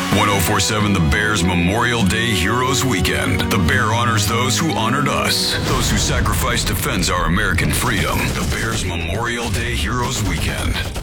1047 The Bears Memorial Day Heroes Weekend. The Bear honors those who honored us. Those who sacrificed defends our American freedom. The Bears Memorial Day Heroes Weekend.